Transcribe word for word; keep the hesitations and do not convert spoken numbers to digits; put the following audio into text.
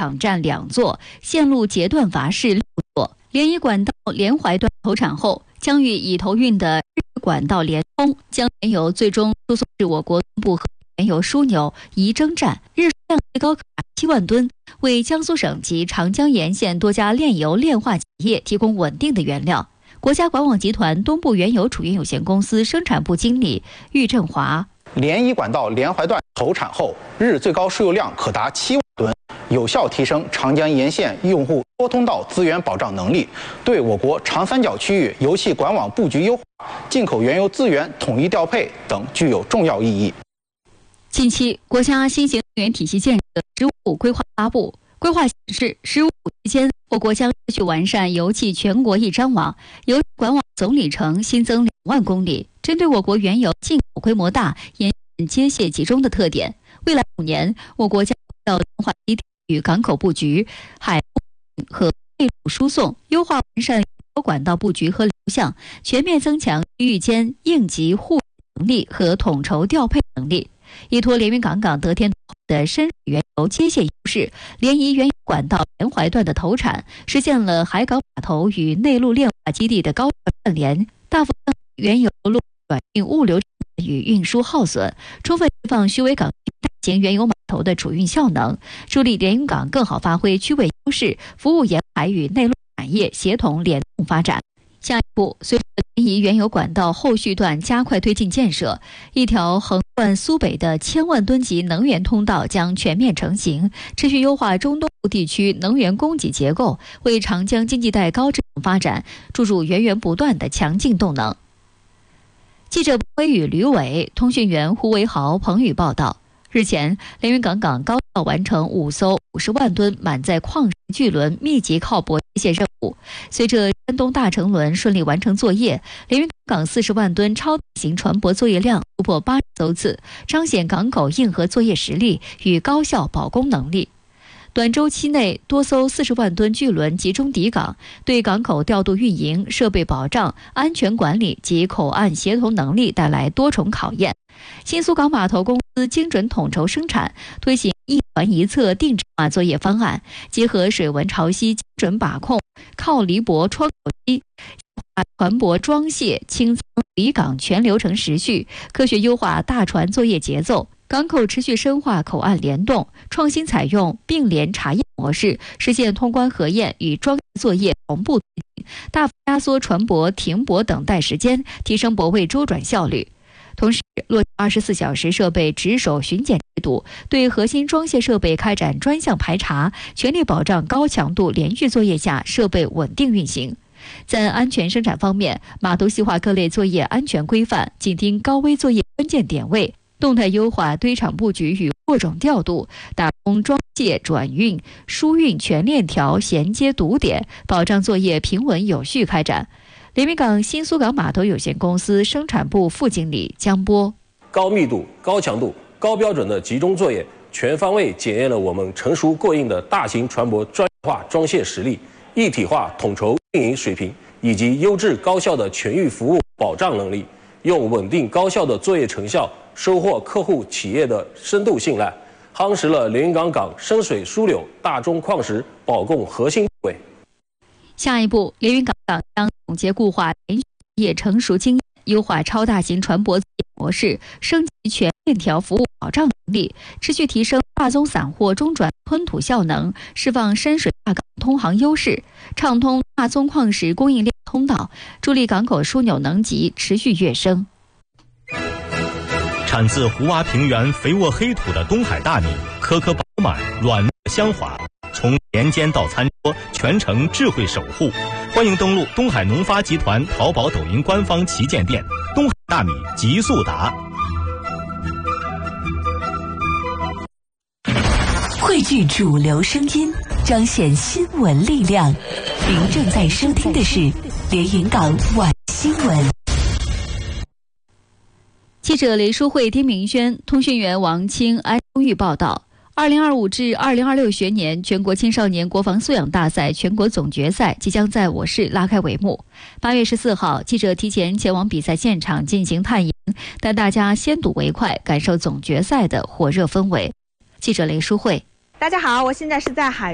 场站两座，线路截断阀室六座。联谊管道连淮段投产后，将与已投运的日管道连通，将原油最终输送至我国东部和原油枢纽仪征站，日量最高可达七万吨，为江苏省及长江沿线多家炼油炼化企业提供稳定的原料。国家管网集团东部原油储运有限公司生产部经理郁振华： 联谊管道连淮段投产后，日最高输油量可达七万吨，有效提升长江沿线用户多通道资源保障能力，对我国长三角区域油气管网布局优化、进口原油资源统一调配等具有重要意义。 近期，国家新型能源体系建设“十五五”规划发布，规划显示，“十五五”期间，我国将继续完善油气全国一张网，油气管网总里程新增两万公里。针对我国原油进口规模大、沿线接卸集中的特点，未来五年，我国将到强化基地与港口布局、海陆和内陆输送，优化完善油管道布局和流向，全面增强区域间应急互能力和统筹调配能力。依托连云港港得天独厚的深水原油接卸优势，联谊原油管道连淮段的投产，实现了海港码头与内陆炼化基地的高效串联，大幅降低原油陆转运物流与运输耗损，充分释放徐尾港大型原油码头的储运效能，助力连云港更好发挥区位优势，服务沿海与内陆产业协同联动发展。下一步，随着联谊原油管道后续段加快推进建设，一条横贯苏北的千万吨级能源通道将全面成型，持续优化中东部地区能源供给结构，为长江经济带高质量发展注入源源不断的强劲动能。记者韦宇、吕伟，通讯员胡维豪、彭宇报道。日前，连云港港高效完成五艘五十万吨满载矿石巨轮密集靠泊接卸任务。随着山东大成轮顺利完成作业，连云港港四十万吨超大型船舶作业量突破八十艘次，彰显港口硬核作业实力与高效保供能力。短周期内，多艘四十万吨巨轮集中抵港，对港口调度运营、设备保障、安全管理及口岸协同能力带来多重考验。新苏港码头公司精准统筹生产，推行一船一侧定制化作业方案，结合水文潮汐精准把控、靠离泊窗口机、船舶装卸、清仓、离港全流程时序，科学优化大船作业节奏。港口持续深化口岸联动，创新采用并联查验模式，实现通关核验与装卸作业同步推进，大幅压缩船舶停泊等待时间，提升泊位周转效率。同时，落实二十四小时设备值守巡检制度，对核心装卸设备开展专项排查，全力保障高强度连续作业下设备稳定运行。在安全生产方面，码头细化各类作业安全规范，紧盯高危作业关键点位，动态优化堆场布局与货种调度，打通装卸、转运、输运全链条衔接堵点，保障作业平稳有序开展。连云港新苏港码头有限公司生产部副经理江波： 高密度、高强度、高标准的集中作业，全方位检验了我们成熟过硬的大型船舶专业化装卸实力、一体化统筹运营水平以及优质高效的全域服务保障能力，用稳定高效的作业成效收获客户企业的深度信赖，夯实了连云港港深水枢纽大宗矿石保供核心地位。 下一步，连云港港将总结固化连续业成熟经验，优化超大型船舶作业模式，升级全链条服务保障能力，持续提升大宗散货中转吞吐效能，释放深水大港通航优势，畅通大宗矿石供应链通道，助力港口枢纽能级持续跃升。 产自湖洼平原肥沃黑土的东海大米，颗颗饱满，软糯香滑。从田间到餐桌，全程智慧守护。欢迎登录东海农发集团淘宝、抖音官方旗舰店，东海大米极速达。 汇聚主流声音，彰显新闻力量。您正在收听的是连云港晚新闻。 记者雷淑慧、丁明轩，通讯员王清、安东玉报道。二零二五至二零二六学年全国青少年国防素养大赛全国总决赛即将在我市拉开帷幕。八月十四号，记者提前前往比赛现场进行探营，带大家先睹为快，感受总决赛的火热氛围。记者雷淑慧。 大家好，我现在是在海